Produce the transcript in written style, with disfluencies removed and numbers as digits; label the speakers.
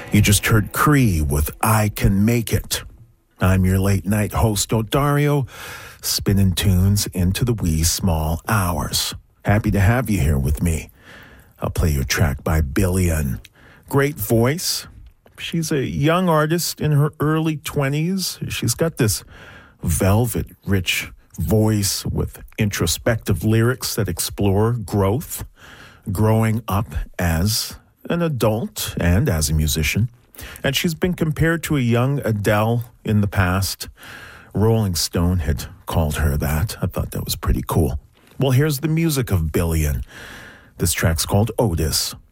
Speaker 1: You just heard Cree with I Can Make It. I'm your late night host, Odario, spinning tunes into the wee small hours. Happy to have you here with me. I'll play your track by Billion. Great voice. She's a young artist in her early 20s. She's got this velvet-rich voice with introspective lyrics that explore growth, growing up as an adult and as a musician. And she's been compared to a young Adele in the past. Rolling Stone had called her that. I thought that was pretty cool. Well, here's the music of Billion. This track's called Otis.